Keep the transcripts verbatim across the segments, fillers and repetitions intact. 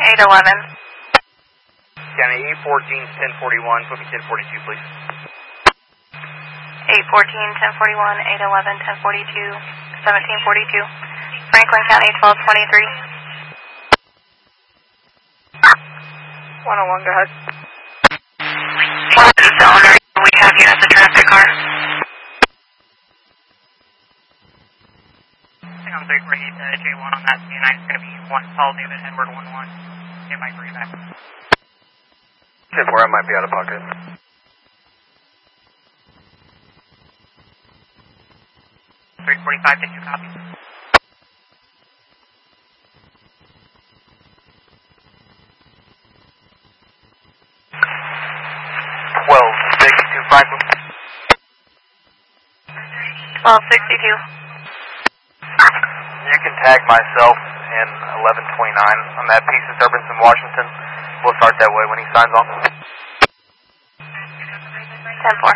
eight eleven. County eight fourteen, ten forty-one, put me ten forty-two, please. eight fourteen, ten forty-one, eight eleven, ten forty-two, seventeen forty-two. Franklin County twelve twenty-three. one oh one, go ahead. What is the owner? We have you as a traffic car. Hang on, three forty-eight, uh, J one on that, C nine is going to be one, Paul David, Edward one one. Okay, Mike, bring it back. ten four, I might be out of pocket. three forty-five, did you copy? twelve sixty-two, Franklin. twelve sixty-two. You can tag myself in eleven twenty-nine on that piece of disturbance in Washington. We'll start that way when he signs on. ten four.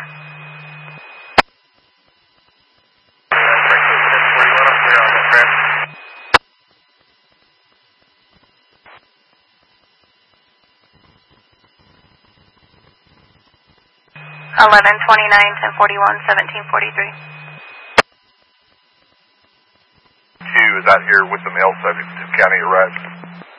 eleven twenty-nine, ten forty-one, seventeen forty-three. Two is out here with the mail subject to county arrest.